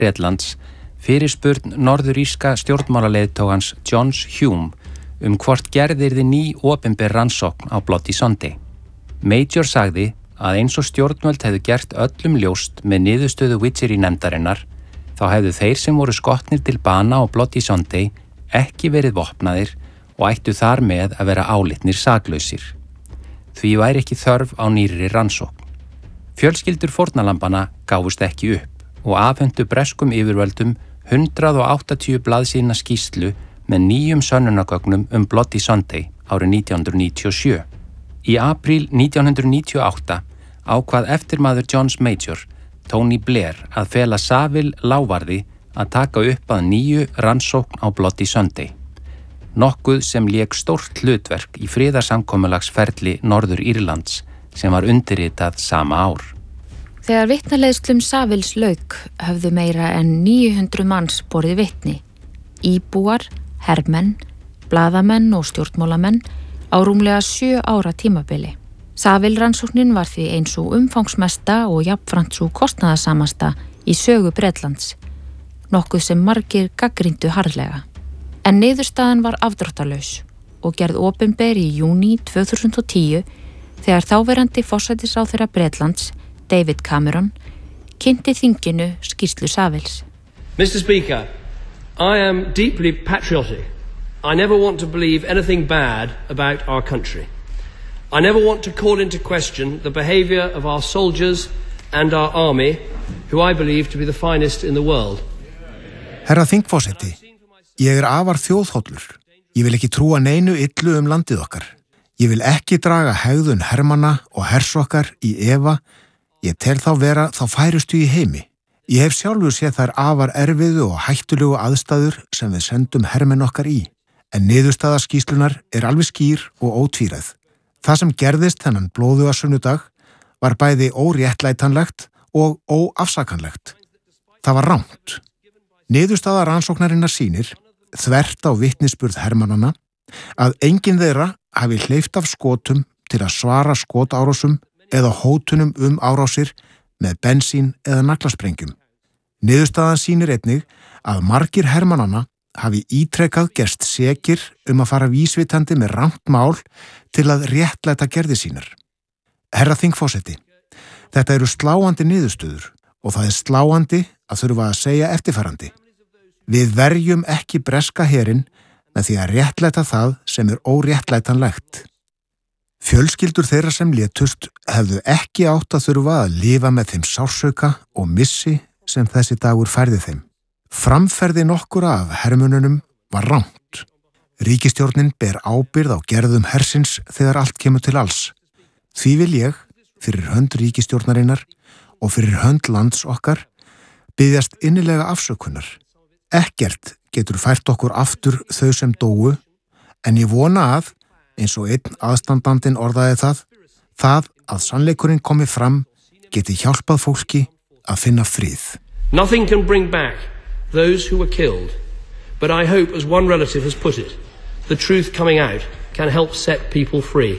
Bretlands fyrirspurn norðuríska stjórnmálaleiðtogans Johns Hume hvort gerð yrði ný opinber rannsókn á Bloody Sunday. Major sagði að eins og stjórnvöld hefðu gert öllum ljóst með niðurstöðu Witchery-nefndarinnar, þá hefðu þeir sem voru skotnir til bana á Bloody Sunday ekki verið vopnaðir og ættu þar með að vera álitnir saklausir. Því væri ekki þörf á nýrri rannsókn. Fjölskyldur fórnarlambana gáfust ekki upp og afhentu breskum yfirvöldum 180 blaðsíðna skýrslu með nýjum sönnunargögnum Bloody Sunday árið 1997. Í apríl 1998 ákvað eftirmaður Johns Major, Tony Blair, að fela Saville lávarði að taka upp að nýju rannsókn á Bloody Sunday. Nokkuð sem lék stórt hlutverk í friðarsamkomulagsferli Norður Írlands sem var undirritað sama ár. Þegar vitnaleiðslum Savilles lauk höfðu meira en 900 manns borið vitni. Íbúar, hermenn, blaðamenn og stjórnmálamenn á rúmlega 7 ára tímabili. Saville-rannsóknin var því eins og umfangsmesta og jafnframt svo kostnaðarsamasta í sögu Bretlands, nokkuð sem margir gagnrýndu harðlega. En niðurstaðan var afdráttarlaus og gerð opinber í júní 2010 þegar þáverandi forsætisráðherra Bretlands, David Cameron, kynnti þinginu skýrslu Savilles. Mr. Speaker, I am deeply patriotic. I never want to believe anything bad about our country. I never want to call into question the behaviour of our soldiers and our army, who I believe to be the finest in the world. Herra þingforseti, ég afar þjóðhollur. Ég vil ekki trúa neinu illu landið okkar. Ég vil ekki draga hegðun hermanna og hersokkar í efa. Ég tel þá vera þá færustu í heimi. Ég hef sjálfur séð þær afar erfiðu og hættulegu aðstæður sem við sendum hermenn okkar í. En niðurstaða skýrslunar alveg skýr og ótvíræð. Það sem gerðist þennan blóðuga sunnudag var bæði óréttlætanlegt og óafsakanlegt. Það var rangt. Niðurstaða rannsóknarinnar sýnir, þvert á vitnisburð hermannanna, að enginn þeirra hafi hleypt af skotum til að svara skotárásum eða hótunum árásir með bensín eða naglasprengjum. Niðurstaðan sýnir einnig að margir hermannanna hafi ítrekað gerst sekir að fara vísvitandi með rangt mál til að réttlæta gerðir sínar. Herra þingforseti, þetta eru sláandi niðurstöður og það sláandi að þurfa að segja eftirfarandi. Við verjum ekki breska herinn með því að réttlæta það sem óréttlætanlegt. Fjölskyldur þeirra sem létust hefðu ekki átt að þurfa að lifa með þeim sársauka og missi sem þessi dagur færði þeim. Framferði nokkura af hermununum var rangt. Ríkisstjórnin ber ábyrgð á gerðum hersins þegar allt kemur til alls. Því vil ég, fyrir hönd ríkisstjórnarinnar og fyrir hönd lands okkar, biðjast innilega afsökunar. Ekkert getur fært okkur aftur þau sem dóu, en ég vona að, eins og einn aðstandandinn orðaði það að sannleikurinn komi fram geti hjálpað fólki að finna frið. Nothing can bring back those who were killed, but I hope, as one relative has put it, the truth coming out can help set people free.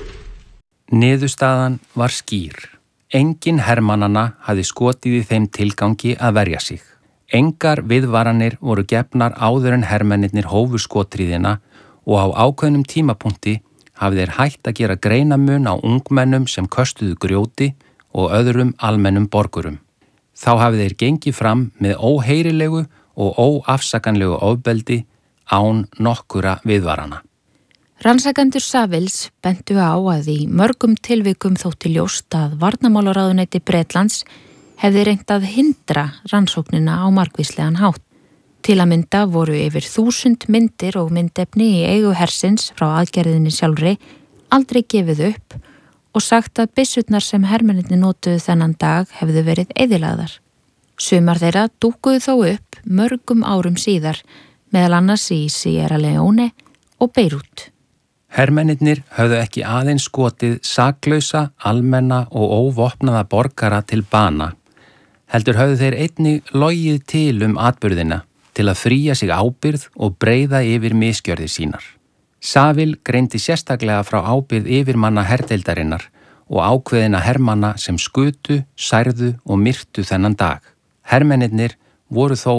Niðurstaðan var skýr. Enginn hermannanna hafði skotið í þeim tilgangi að verja sig. Engar viðvaranir voru gefnar áður en hermennirnir hófu skotríðina og á ákveðnum tímapunkti hafði þeir hætt að gera greinamun á ungmennum sem köstuðu grjóti og öðrum almennum borgurum. Þá hafði þeir gengið fram með óheyrilegu og óafsakanlegu ofbeldi án nokkura viðvarana. Rannsakendur Savilles bentu á að í mörgum tilvikum þótti ljóst að varnarmálaráðuneyti Bretlands hefði reynt að hindra rannsóknina á margvíslegan hátt. Til að mynda voru yfir 1000 myndir og myndefni í eigu hersins frá aðgerðinni sjálfri aldrei gefið upp og sagt að byssurnar sem hermennirnir notuðu þennan dag hefðu verið eyðilagðar. Sumar þeirra dúkkuðu þó upp mörgum árum síðar, meðal annars í Sierra Leone og Beirut. Hermennirnir höfðu ekki aðeins skotið saklausa, almenna og óvopnaða borgara til bana. Heldur höfðu þeir einnig logið til atburðina til að fría sig ábyrgð og breiða yfir misgjörðir sínar. Saville greindi sérstaklega frá ábyrgð yfirmanna herdeildarinnar og ákveðina hermanna sem skutu, særðu og myrtu þennan dag. Hermennirnir voru þó